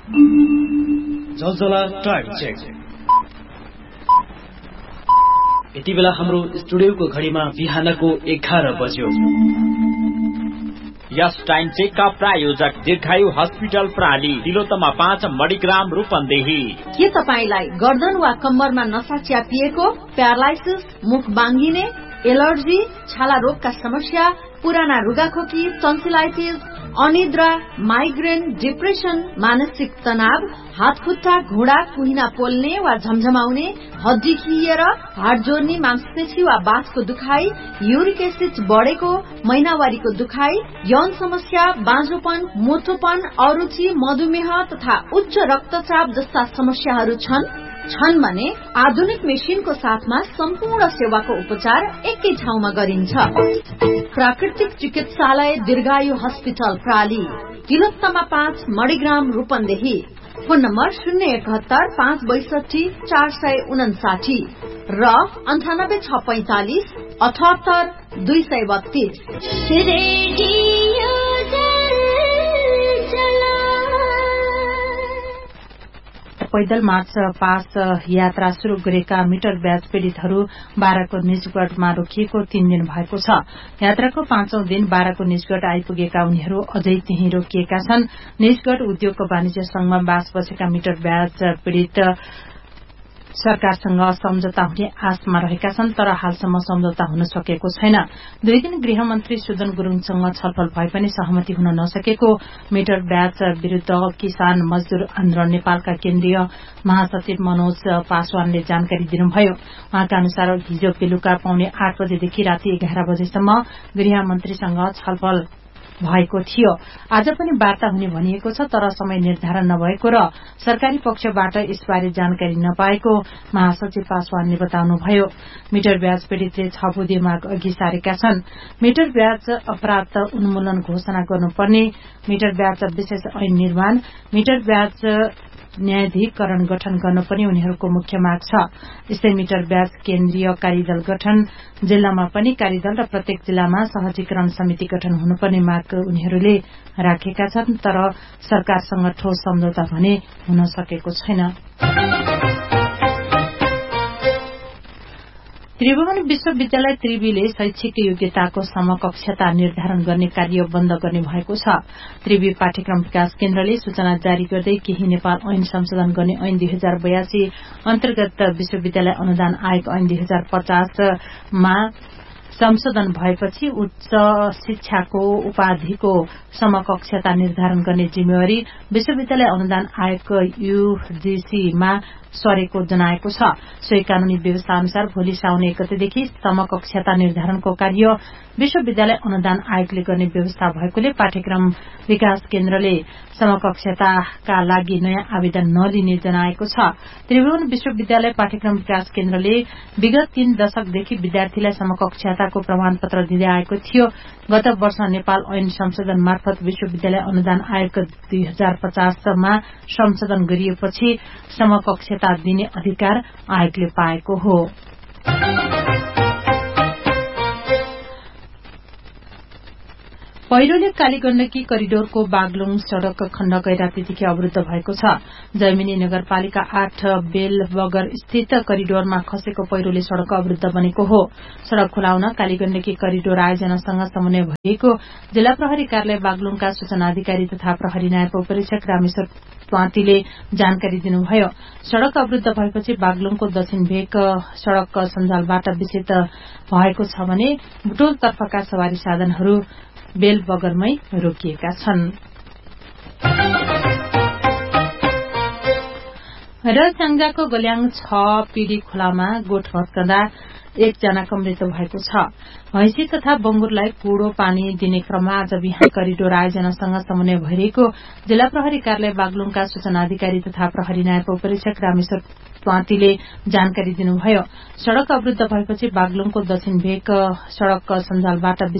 जलजला time check. यति बेला हाम्रो स्टुडियोको घडीमा बिहानको 11 बज्यो। यस टाइम चेकका प्रायोजक दीर्घायु हस्पिटल प्राली, तिलोत्तमा 5 मणिग्राम रूपन्देही। के तपाईलाई गर्दन वा कम्मरमा नसा च्यापिएको, प्यारालाइसिस, मुख बाङ्गिने, एलर्जी, छाला रोगका समस्या, पुराना रुगाखोकी, टन्सिलाइटिस, अनिद्रा, माइग्रेन, डिप्रेसन, मानसिक तनाव, हात खुट्टा, घुँडा, कुहिना पोल्ने वा झमझमाउने, हड्डी खिएर, हाड जोड्ने, मांसपेशी वा बाथको दुखाइ, युरिक एसिड बढेको, महिनावारीको दुखाइ, यौन समस्या, बाँझोपन, मोटोपन, अरुचि, मधुमेह तथा उच्च रक्तचाप जस्ता समस्याहरू छन् भने आधुनिक मेसिनको साथमा सम्पूर्ण सेवाको उपचार एकै ठाउँमा गरिन्छ। प्राकृतिक चिकित्सालय दीर्घायु hospital प्राली, Tilottama 5 Manigram Rupandehi. Phone number 071-562-459 र 98-645-78-232। पैदल मार्च पास यात्रा शुरू गरेका मिटर ब्याज पीड़ितहरू बाराको निजगढमा रोकिएको 3 दिन भएको छ। यात्राको 5औं दिन बाराको निजगढ आइपुगेका उनीहरू अझै त्यही रोकिएका छन्। निजगढ उद्योग वाणिज्य संघमा बास बसेका मिटर ब्याज पीड़ित सरकारसँग सम्झौता हुने आशमा रहेका छन्, तर हालसम्म सम्झौता हुन सकेको छैन। 2 दिन गृहमन्त्री सुजन गुरूङसँग छलफल भए पनि सहमति हुन नसकेको मिटर ब्याज विरूद्ध किसान मजदूर आन्दोलन नेपालका केन्द्रीय महासचिव मनोज पासवानले जानकारी दिनुभयो। उहाँका अनुसार हिजो बेलुका पौने 8 बजेदेखि राति 11 बजेसम्म गृहमन्त्रीसँग छलफल भएको थियो। आज पनि वार्ता हुने भनिएको छ, तर समय निर्धारण नभएको र सरकारी पक्षबाट यसबारे जानकारी नपाएको महासचिव पासवानले बताउनुभयो। मिटर ब्याज पीड़ितले 6 बुँदे माग अघि सारेका छन्। मिटर ब्याज अपराध उन्मूलन घोषणा गर्नुपर्ने, मिटर ब्याज विशेष ऐन निर्माण, मिटर ब्याज न्यायाधिकरण गठन गर्न पनि उनीहरूको मुख्य माग छ। यस्तै मिटर ब्याज केन्द्रीय कार्यदल गठन, जिल्लामा पनि कार्यदल र प्रत्येक जिल्लामा सहजीकरण समिति गठन हुनुपर्ने माग उनीहरूले राखेका छन्, तर सरकारसँग ठोस सम्झौता भने हुन सकेको छैन। त्रिभुवन विश्वविद्यालय त्रिवीले शैक्षिक योग्यताको समकक्षता निर्धारण गर्ने कार्य बन्द गर्ने भएको छ। त्रिवी पाठ्यक्रम विकास केन्द्रले सूचना जारी गर्दै केही नेपाल ऐन संशोधन गर्ने ऐन 2082 अन्तर्गत विश्वविद्यालय अनुदान आयोग ऐन 2050 मा संशोधन भएपछि उच्च शिक्षाको उपाधिको समकक्षता निर्धारण गर्ने जिम्मेवारी विश्वविद्यालय अनुदान आयोग यूजीसीमा सरेको जनाएको छ। सोही कानूनी व्यवस्था अनुसार भोलि साउन 1 गतेदेखि समकक्षता निर्धारणको कार्य विश्वविद्यालय अनुदान आयोगले गर्ने व्यवस्था भएकोले पाठ्यक्रम विकास केन्द्रले समकक्षताका लागि नयाँ आवेदन नलिने जनाएको छ। त्रिभुवन विश्वविद्यालय पाठ्यक्रम विकास केन्द्रले विगत 3 दशकदेखि विद्यार्थीलाई समकक्षताको प्रमाणपत्र दिँदै आएको थियो। गत वर्ष नेपाल ऐन संशोधन मार्फत विश्वविद्यालय अनुदान आयोग 2050 मा संशोधन गरिएपछि समकक्षता दिने अधिकार आयोगले पाएको हो। पहिरोले कालीगण्डकी करिडोरको बागलुङ सड़क खण्ड गैरातीदेखि अवरूद्ध भएको छ। जैमिनी नगरपालिका 8 बेल बगर स्थित करिडोरमा खसेको पहिरोले सड़क अवरूद्ध बनेको हो। सड़क खुलाउन कालीगण्डकी करिडोर आयोजनासँग समन्वय भएको जिल्ला प्रहरी कार्यालय बागलुङका सूचना अधिकारी तथा प्रहरी नायब उपरीक्षक रामेश्वर पाँतीले जानकारी दिनुभयो। सड़क अवरूद्ध भएपछि बागलुङको दक्षिण भेग सड़क सञ्जालबाट विच्छेद भएको छ भने बुटोल तर्फका सवारी साधनहरू बेल बगरमै रोकिएका छन्। र स्याङ्जाको गल्याङ 6 पीडी खोलामा गोठ भत्कँदा 1 जनाको मृत्यु भएको छ। भैंसी तथा बंगुरलाई कुड़ो पानी दिने क्रममा आज बिहान करिडोर आयोजनासँग समन्वय भइरहेको जिल्ला प्रहरी कार्यालय बागलुङका सूचना अधिकारी तथा प्रहरी नायब उपरीक्षक रामेश्वर पाँतीले जानकारी दिनुभयो। सड़क अवरूद्ध भएपछि बागलुङको दक्षिण भेग सड़क सञ्जालबाट